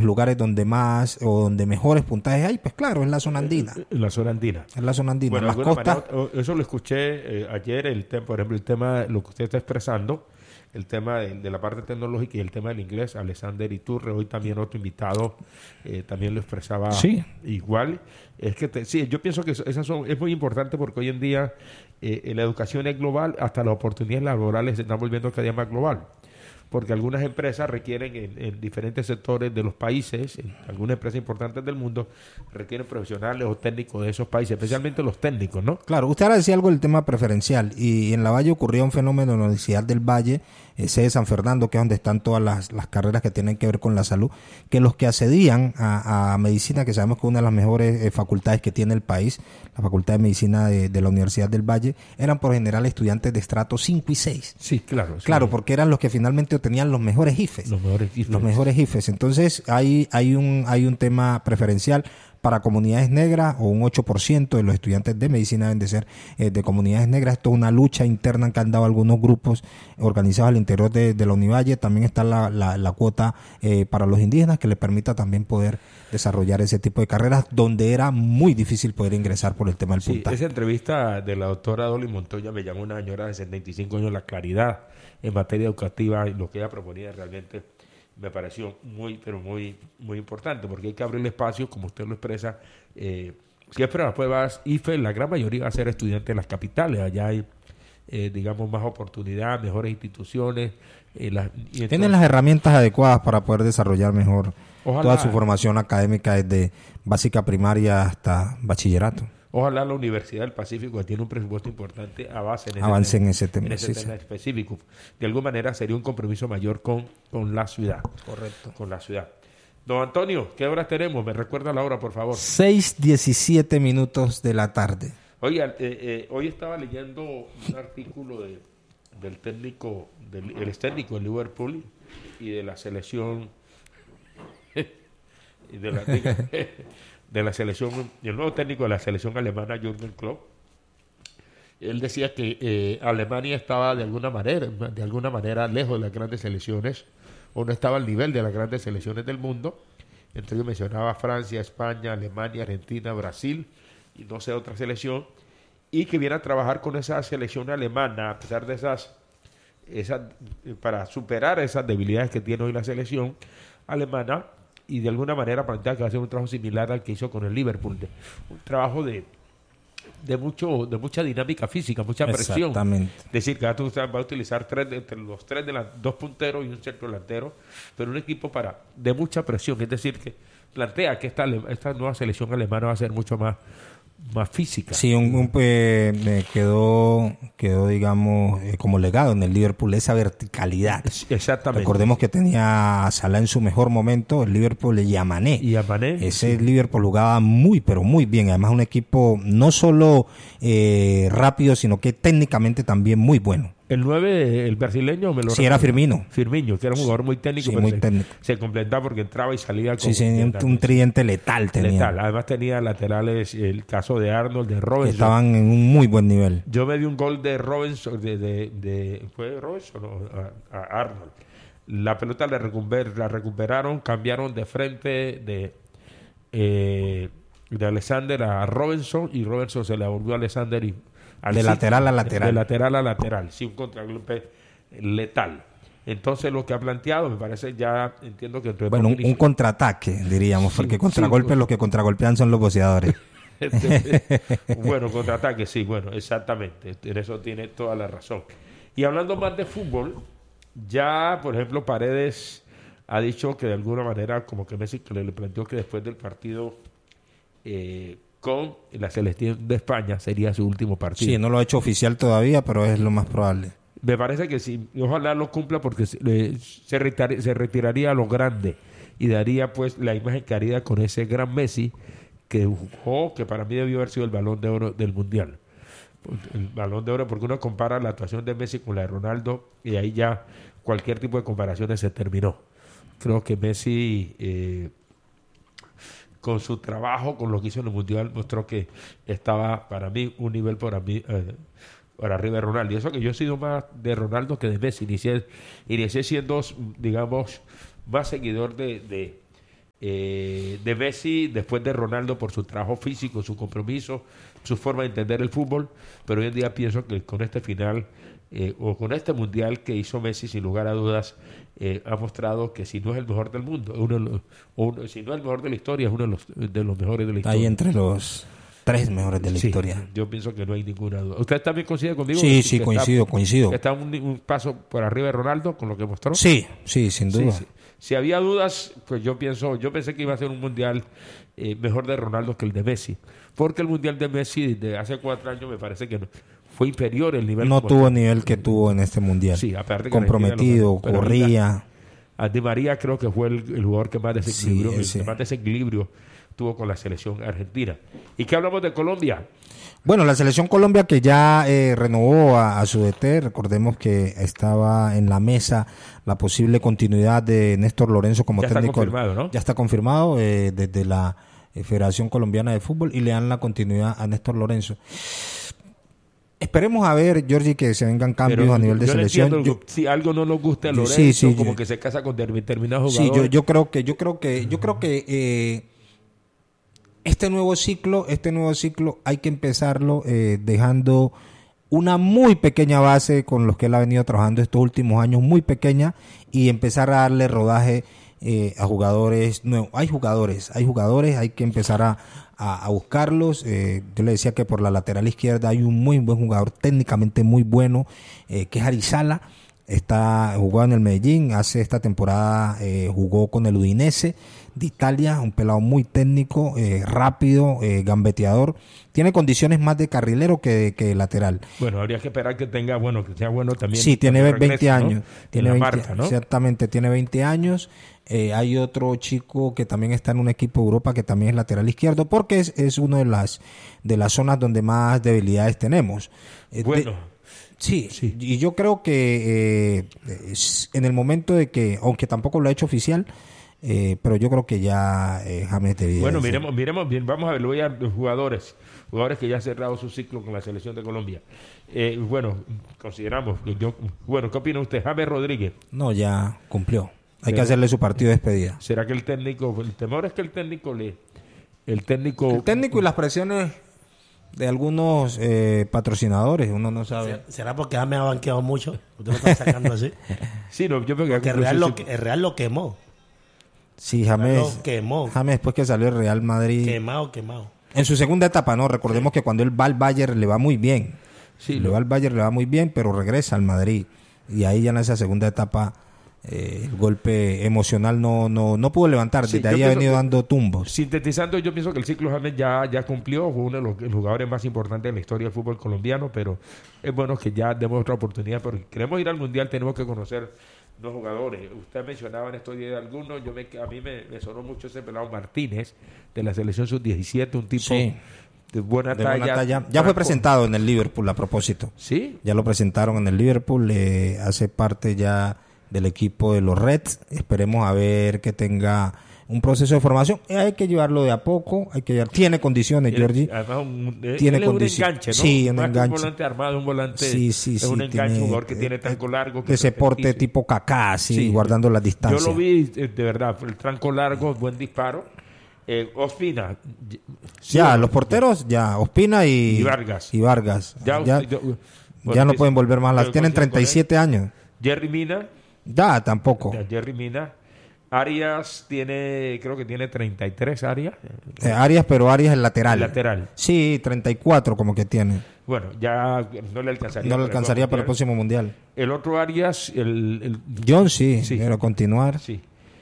lugares donde más o donde mejores puntajes hay, pues claro, es la zona andina. La zona andina. Es la zona andina. Bueno, las costas... eso lo escuché ayer, por ejemplo, el tema, lo que usted está expresando, el tema de la parte tecnológica y el tema del inglés, Alexander Iturre, hoy también otro invitado también lo expresaba igual. Es que sí, yo pienso que es muy importante porque hoy en día la educación es global, hasta las oportunidades laborales se están volviendo cada día más global. Porque algunas empresas requieren en diferentes sectores de los países, en algunas empresas importantes del mundo, requieren profesionales o técnicos de esos países, especialmente los técnicos, ¿no? Claro, usted ahora decía algo del tema preferencial, y en la Valle ocurría un fenómeno en la Universidad del Valle, sede San Fernando, que es donde están todas las carreras que tienen que ver con la salud, que los que accedían a medicina, que sabemos que es una de las mejores facultades que tiene el país, la Facultad de Medicina de la Universidad del Valle, eran por general estudiantes de estrato 5 y 6. Sí, claro. Claro, porque eran los que finalmente tenían los mejores IFES. Los mejores IFES. Entonces hay un tema preferencial para comunidades negras, o un 8% de los estudiantes de medicina deben de ser de comunidades negras. Esto es una lucha interna que han dado algunos grupos organizados al interior de la Univalle. También está la cuota para los indígenas, que le permita también poder desarrollar ese tipo de carreras, donde era muy difícil poder ingresar por el tema del puntaje. Esa entrevista de la doctora Dolly Montoya me llamó, una señora de 75 años, la claridad en materia educativa y lo que ella proponía realmente me pareció muy importante, porque hay que abrir el espacio, como usted lo expresa. Siempre las pruebas IFE, la gran mayoría va a ser estudiantes en las capitales. Allá hay, digamos, más oportunidad, mejores instituciones. Tienen las herramientas adecuadas para poder desarrollar mejor toda su formación académica, desde básica primaria hasta bachillerato. Ojalá la Universidad del Pacífico, que tiene un presupuesto importante, avance en ese tema específico. De alguna manera sería un compromiso mayor con la ciudad. Correcto. Con la ciudad. Don Antonio, ¿qué horas tenemos? Me recuerda la hora, por favor. 6:17 minutos de la tarde. Oiga, hoy estaba leyendo un artículo del técnico, el ex técnico de Liverpool y de la selección y de la selección, el nuevo técnico de la selección alemana, Jürgen Klopp. Él decía que Alemania estaba de alguna manera lejos de las grandes selecciones, o no estaba al nivel de las grandes selecciones del mundo. Entre ellos mencionaba Francia, España, Alemania, Argentina, Brasil y no sé otra selección, y que viene a trabajar con esa selección alemana a pesar de esas para superar esas debilidades que tiene hoy la selección alemana, y de alguna manera plantea que va a hacer un trabajo similar al que hizo con el Liverpool, un trabajo de mucha dinámica física, mucha presión. Exactamente. Es decir, que va a utilizar los tres dos punteros y un centro delantero, pero un equipo de mucha presión. Es decir, que plantea que esta nueva selección alemana va a ser mucho más física. Sí, quedó digamos, como legado en el Liverpool esa verticalidad. Exactamente. Recordemos que tenía a Salah en su mejor momento, el Liverpool y a Mané. Ese Liverpool jugaba pero muy bien. Además, un equipo no solo rápido, sino que técnicamente también muy bueno. El 9, el brasileño, era Firmino. Firmino, que era un jugador muy técnico, sí, pero se completaba porque entraba y salía. Un tridente letal tenía. Letal. Además tenía laterales, el caso de Arnold, de Robinson. Estaban en un muy buen nivel. Yo me di un gol de Robinson, ¿fue Robinson o a Arnold? La pelota la recuperaron, cambiaron de frente de Alexander a Robinson, y Robinson se le volvió a Alexander y de lateral a lateral. De lateral a lateral, sí, un contragolpe letal. Entonces, lo que ha planteado, me parece, ya entiendo que... Bueno, un contraataque, diríamos, sí, porque contragolpe, los que contragolpean son los boxeadores. Bueno, contraataque, sí, bueno, exactamente. En eso tiene toda la razón. Y hablando más de fútbol, ya, por ejemplo, Paredes ha dicho que de alguna manera, como que Messi le planteó que después del partido... con la selección de España sería su último partido. Sí, no lo ha hecho oficial todavía, pero es lo más probable. Me parece que sí, ojalá lo cumpla, porque se retiraría a lo grande y daría pues la imagen que haría con ese gran Messi que jugó, que para mí debió haber sido el Balón de Oro del Mundial. El Balón de Oro, porque uno compara la actuación de Messi con la de Ronaldo y ahí ya cualquier tipo de comparaciones se terminó. Creo que Messi... con su trabajo, con lo que hizo en el Mundial, mostró que estaba, para mí, un nivel por arriba de Ronaldo. Y eso que yo he sido más de Ronaldo que de Messi. Inicié siendo, digamos, más seguidor de de Messi después de Ronaldo por su trabajo físico, su compromiso, su forma de entender el fútbol, pero hoy en día pienso que con este final o con este mundial que hizo Messi, sin lugar a dudas, ha mostrado que si no es el mejor del mundo, si no es el mejor de la historia, es uno de los mejores de la historia. Ahí entre los 3 mejores de la historia. Yo pienso que no hay ninguna duda. ¿Usted también coincide conmigo? Sí, coincido. Que está un paso por arriba de Ronaldo con lo que mostró. Sí, sin duda. Sí. Si había dudas, pues yo pensé que iba a ser un mundial mejor de Ronaldo que el de Messi, porque el mundial de Messi de hace 4 años me parece que fue inferior el nivel. No tuvo el nivel que tuvo en este mundial. Sí, aparte que comprometido, corría. A Di María creo que fue el jugador que más desequilibrio tuvo con la selección argentina. ¿Y qué hablamos de Colombia? Bueno, la selección Colombia que ya renovó a su DT, recordemos que estaba en la mesa la posible continuidad de Néstor Lorenzo como técnico. Ya está confirmado, ¿no? Ya está confirmado desde la Federación Colombiana de Fútbol y le dan la continuidad a Néstor Lorenzo. Esperemos a ver, Georgie, que se vengan cambios a nivel de selección. Si algo no nos gusta a Lorenzo, como que se casa con determinados jugadores. Sí, yo creo que este nuevo ciclo hay que empezarlo dejando una muy pequeña base con los que él ha venido trabajando estos últimos años, muy pequeña, y empezar a darle rodaje a jugadores nuevos. Hay jugadores, hay que empezar a buscarlos. Yo le decía que por la lateral izquierda hay un muy buen jugador, técnicamente muy bueno, que es Arizala. Jugó en el Medellín, hace esta temporada jugó con el Udinese de Italia, un pelado muy técnico, rápido, gambeteador, tiene condiciones más de carrilero que de lateral. Bueno, habría que esperar que sea bueno también. Sí, tiene 20 años, ¿no? Tiene 20, marca, ¿no? Exactamente, tiene 20 años. Hay otro chico que también está en un equipo de Europa que también es lateral izquierdo, porque es una de las zonas donde más debilidades tenemos. Sí, y yo creo que en el momento de que, aunque tampoco lo ha hecho oficial, pero yo creo que ya James debía. Bueno, miremos bien, vamos a ver, voy a los jugadores que ya han cerrado su ciclo con la selección de Colombia. Consideramos, ¿qué opina usted? James Rodríguez. No, ya cumplió. Hay que hacerle su partido de despedida. ¿Será que el temor es que el técnico y las presiones de algunos patrocinadores, uno no sabe. ¿Será porque James ha banqueado mucho? ¿Usted lo está sacando así? Sí, no, yo creo que el Real lo quemó. Sí, James lo quemó. James después que salió el Real Madrid. Quemado. En su segunda etapa, ¿no? Recordemos que cuando él va al Bayern le va muy bien. Sí, va al Bayern le va muy bien, pero regresa al Madrid. Y ahí ya en esa segunda etapa el golpe emocional no pudo levantar. Desde ahí ha venido dando tumbos. Sintetizando, yo pienso que el ciclo James ya cumplió, fue uno de los jugadores más importantes de la historia del fútbol colombiano, pero es bueno que ya demos otra oportunidad, porque queremos ir al Mundial, tenemos que conocer los jugadores. Usted mencionaba en estos días algunos, a mí me sonó mucho ese pelado Martínez de la selección sub-17, un tipo de buena talla. Ya fue presentado en el Liverpool a propósito. ¿Sí? Ya lo presentaron en el Liverpool, hace parte ya del equipo de los Reds. Esperemos a ver que tenga un proceso de formación. Hay que llevarlo de a poco, tiene condiciones, Georgie. Además, tiene condiciones. Un enganche, ¿no? Sí, un enganche. Un volante armado, un volante. Sí, es un enganche, un jugador que tiene tranco largo. De ese porte tipo Kaká, guardando las distancias. Yo lo vi, de verdad, el tranco largo, buen disparo. Ospina. Los porteros, Ospina y Vargas. Ya no pueden volver más. Tienen 37 años. Jerry Mina. Tampoco. Jerry Mina. Arias creo que tiene 33 Arias. Pero Arias es lateral. El lateral. Sí, 34 como que tiene. Bueno, ya no le alcanzaría. No le alcanzaría para el próximo mundial. El otro Arias, John sí, pero continuar. Sí.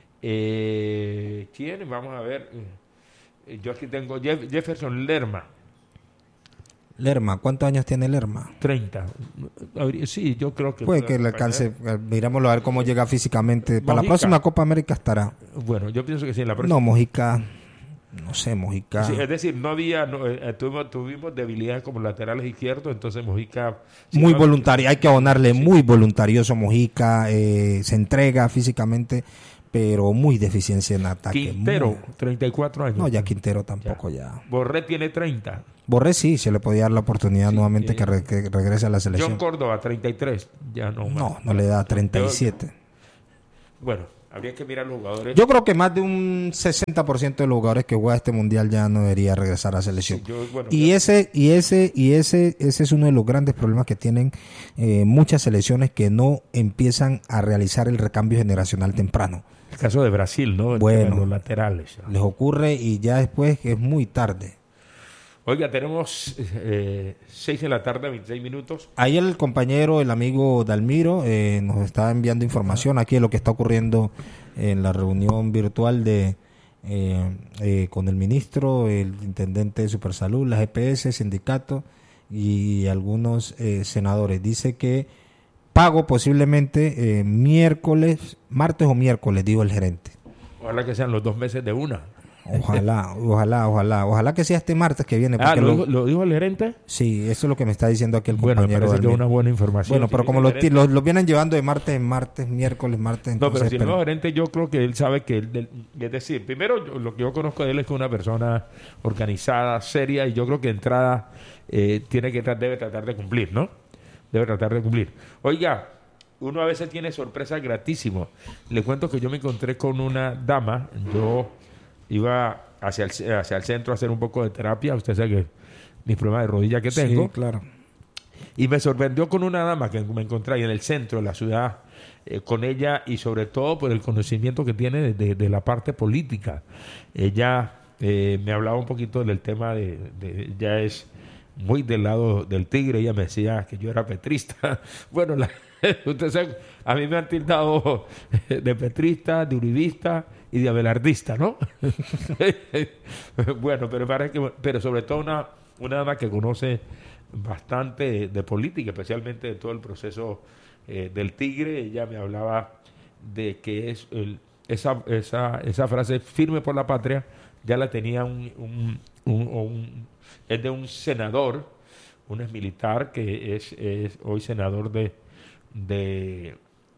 ¿Quién? Vamos a ver. Yo aquí tengo Jefferson Lerma. ¿Cuántos años tiene Lerma? 30. Sí, yo creo que puede que le alcance. Mirámoslo a ver cómo llega físicamente. Mojica. Para la próxima Copa América estará. Bueno, yo pienso que sí. En la próxima. No, Mojica. No sé, Mojica. Sí, es decir, tuvimos debilidades como laterales izquierdos, entonces Mojica. Muy voluntario, hay que abonarle, muy voluntarioso Mojica. Se entrega físicamente, pero muy deficiencia en ataque. Quintero, 34 años. No, ya Quintero tampoco ya. Borré tiene 30. Borré sí, se le podía dar la oportunidad nuevamente que regrese a la selección. John Córdoba, 33. Ya no le da 37. Bueno, Habría que mirar los jugadores. Yo creo que más de un 60% de los jugadores que juega este mundial ya no debería regresar a selección. Sí, ese es uno de los grandes problemas que tienen muchas selecciones, que no empiezan a realizar el recambio generacional temprano. El caso de Brasil, ¿no? Bueno, los laterales. Les ocurre y ya después es muy tarde. Oiga, tenemos 6 de la tarde, 26 minutos. Ahí el compañero, el amigo Dalmiro, nos está enviando información aquí de lo que está ocurriendo en la reunión virtual con el ministro, el intendente de Supersalud, la GPS, sindicato y algunos senadores. Dice que pago posiblemente martes o miércoles, dijo el gerente. Ojalá que sean los 2 meses de una. Ojalá que sea este martes que viene. ¿Lo dijo el gerente? Sí, eso es lo que me está diciendo aquí el compañero. Bueno, parece que es una buena información. Bueno, pero como los vienen llevando de martes en martes, miércoles, martes. Entonces, pero si el nuevo gerente, yo creo que él sabe que es decir, primero lo que yo conozco de él es que es una persona organizada, seria, y yo creo que de entrada debe tratar de cumplir, ¿no? Debe tratar de cumplir. Oiga, uno a veces tiene sorpresas gratísimas. Le cuento que yo me encontré con una dama, yo iba hacia el centro a hacer un poco de terapia. Usted sabe que mis problemas de rodilla que tengo. Sí, claro. Y me sorprendió con una dama que me encontré ahí en el centro de la ciudad, con ella, y sobre todo por el conocimiento que tiene de la parte política. Ella me hablaba un poquito del tema ella es muy del lado del tigre. Ella me decía que yo era petrista. Bueno, usted sabe, a mí me han tildado de petrista, de uribista y de abelardista, ¿no? Bueno, pero sobre todo una dama que conoce bastante de política, especialmente de todo el proceso del tigre. Ella me hablaba de que esa frase, firme por la patria, ya la tenía es de un senador, un ex militar que es hoy senador de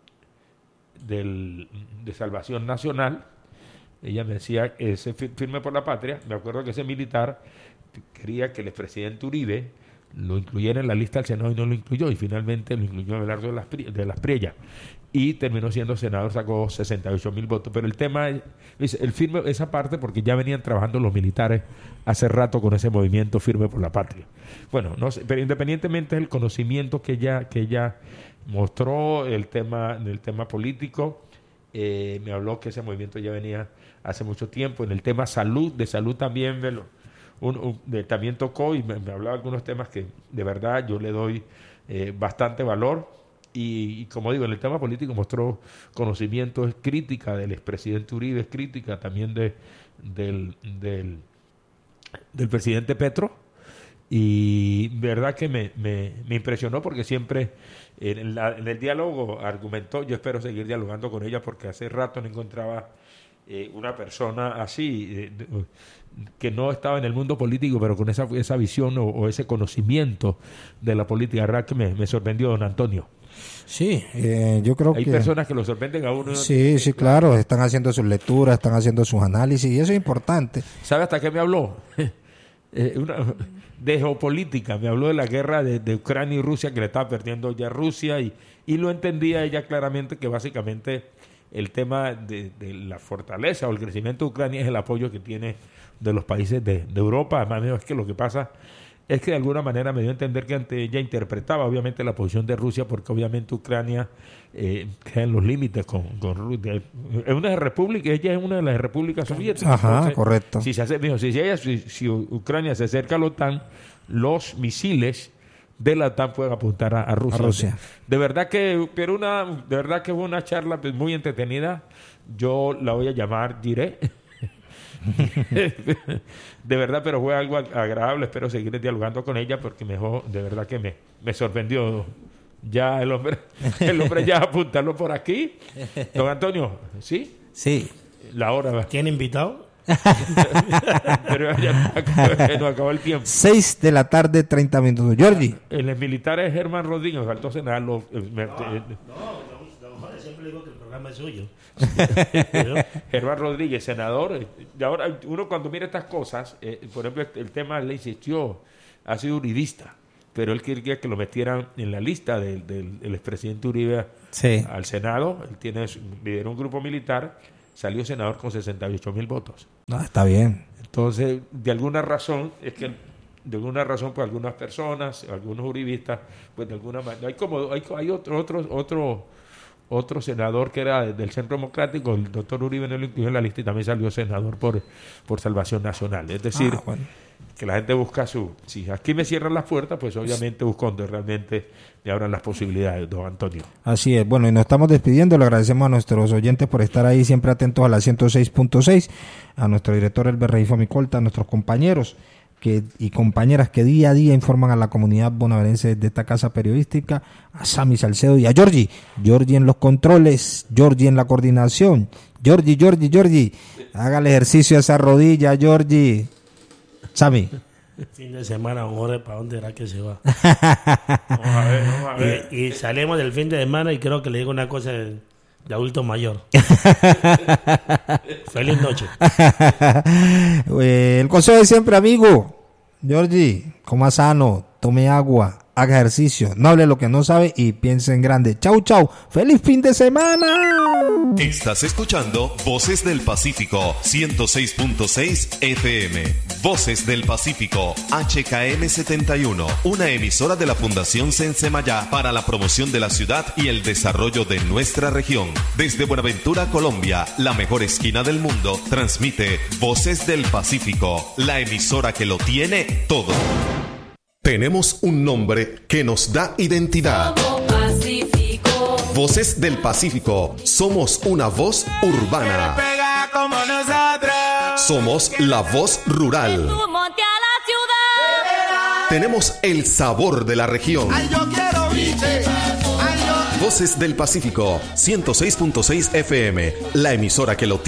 Salvación Nacional. Ella me decía, ese firme por la patria. Me acuerdo que ese militar quería que el expresidente Uribe lo incluyera en la lista del Senado y no lo incluyó, y finalmente lo incluyó Abelardo de las Priellas, y terminó siendo senador, sacó 68,000 votos. Pero el tema es el firme, esa parte, porque ya venían trabajando los militares hace rato con ese movimiento firme por la patria. Bueno, no sé, pero independientemente del conocimiento que ella mostró del tema político, me habló que ese movimiento ya venía hace mucho tiempo. En el tema de salud también también tocó, y me hablaba de algunos temas que de verdad yo le doy bastante valor. Y como digo, en el tema político mostró conocimiento, es crítica del expresidente Uribe, es crítica también del presidente Petro. Y verdad que me impresionó, porque siempre en el diálogo argumentó. Yo espero seguir dialogando con ella, porque hace rato no encontraba una persona así, que no estaba en el mundo político, pero con esa visión o ese conocimiento de la política. Verdad que me sorprendió, don Antonio. Sí, yo creo que... Hay personas que lo sorprenden a uno. Sí, claro, están haciendo sus lecturas, están haciendo sus análisis, y eso es importante. ¿Sabe hasta qué me habló? De geopolítica, me habló de la guerra de Ucrania y Rusia, que le estaba perdiendo ya Rusia, y lo entendía ella claramente, que básicamente el tema de la fortaleza o el crecimiento de Ucrania es el apoyo que tiene de los países de Europa. Además, es que lo que pasa es que de alguna manera me dio a entender que ante ella interpretaba obviamente la posición de Rusia, porque obviamente Ucrania queda en los límites con Rusia. Es una república, ella es una de las repúblicas soviéticas. Ajá, entonces, correcto. Si Ucrania se acerca a la OTAN, los misiles de la OTAN pueden apuntar a Rusia. De verdad que fue una charla muy entretenida. Yo la voy a llamar Diré. De verdad, pero fue algo agradable. Espero seguir dialogando con ella, porque de verdad que me sorprendió. Ya el hombre ya apuntarlo por aquí. Don Antonio, ¿sí? Sí. La hora. ¿Tiene invitado? Pero ya nos acabó el tiempo. 6 de la tarde, 30 minutos. Georgie. El militar es Germán Rodríguez, me faltó señalarlo. Siempre digo que el programa es suyo. Germán Rodríguez, senador. Y ahora uno cuando mira estas cosas, por ejemplo, el tema le insistió, ha sido uribista. pero él quería que lo metieran en la lista del expresidente Uribe al Senado. Él lidera un grupo militar, salió senador con 68,000 votos. Está bien. Entonces, de alguna razón, pues algunas personas, algunos uribistas, pues de alguna manera, hay otro senador que era del Centro Democrático, el doctor Uribe no lo incluyó en la lista y también salió senador por Salvación Nacional. Es decir, que la gente busca si aquí me cierran las puertas, pues obviamente busco donde realmente me abran las posibilidades, don Antonio. Así es. Bueno, y nos estamos despidiendo. Le agradecemos a nuestros oyentes por estar ahí siempre atentos a la 106.6, a nuestro director Elber Rey Fomicolta, a nuestros compañeros y compañeras que día a día informan a la comunidad bonaerense de esta casa periodística, a Sammy Salcedo y a Georgie en los controles, Georgie en la coordinación. Georgie, haga el ejercicio de esa rodilla, Georgie. Sammy. Fin de semana, hombre, ¿para dónde era que se va? Vamos a ver. Y salimos del fin de semana y creo que le digo una cosa de adulto mayor. Feliz noche. El consejo de siempre, amigo. Georgie, coma sano, tome agua, haga ejercicio, no hable lo que no sabe y piense en grande. Chau. ¡Feliz fin de semana! Estás escuchando Voces del Pacífico 106.6 FM. Voces del Pacífico HKM 71, una emisora de la Fundación Sensemayá para la promoción de la ciudad y el desarrollo de nuestra región. Desde Buenaventura, Colombia, la mejor esquina del mundo, transmite Voces del Pacífico, la emisora que lo tiene todo. Tenemos un nombre que nos da identidad. Voces del Pacífico. Somos una voz urbana. Somos la voz rural. Tenemos el sabor de la región. Voces del Pacífico, 106.6 FM, la emisora que lo tiene.